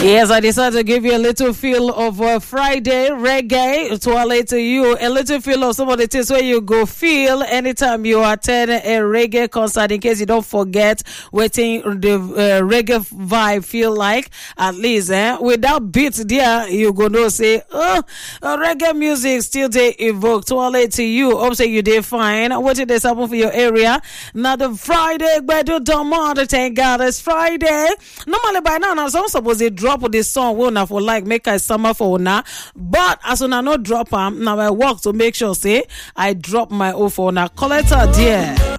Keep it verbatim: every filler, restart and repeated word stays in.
Yes, I decided to give you a little feel of uh, Friday reggae to relate to you. A little feel of some of the things where you go feel anytime you attend a reggae concert, in case you don't forget waiting the uh, reggae vibe feel like. At least, eh? With that beat there, you go to say, oh, uh, reggae music still they evoke to relate to you. Hope say you did fine. What did this happen for your area? Now the Friday, but do don't mind, thank God it's Friday. Normally by now, now some suppose they drop this song will not for like make a summer for now, but as soon as I no drop them, now I work to make sure say I drop my own for now. Collector dear.